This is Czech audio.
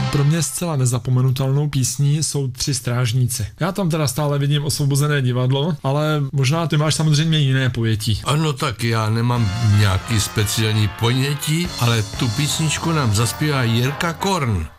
Pro mě zcela nezapomenutelnou písní jsou Tři strážníci. Já tam teda stále vidím Osvobozené divadlo, ale možná ty máš samozřejmě jiné pojetí. Ano, tak já nemám nějaký speciální ponětí, ale tu písničku nám zaspívá Jirka Korn.